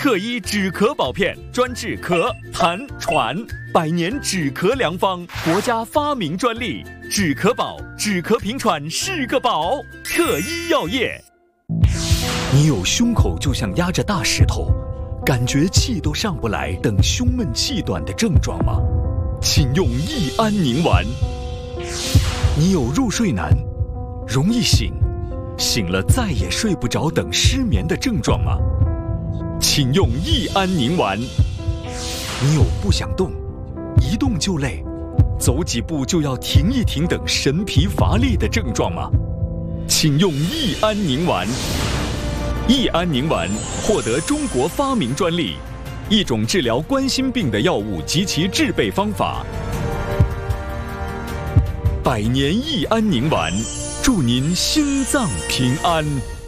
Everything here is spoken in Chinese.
特医止咳宝片，专治咳、痰、喘，100年止咳良方，国家发明专利。止咳宝，止咳平喘是个宝。特医药业。你有胸口就像压着大石头，感觉气都上不来等胸闷气短的症状吗？请用益安宁丸。你有入睡难，容易醒，醒了再也睡不着等失眠的症状吗？请用益安宁丸。你有不想动，一动就累，走几步就要停一停等神疲乏力的症状吗？请用益安宁丸。益安宁丸获得中国发明专利，一种治疗冠心病的药物及其制备方法。100年益安宁丸，祝您心脏平安。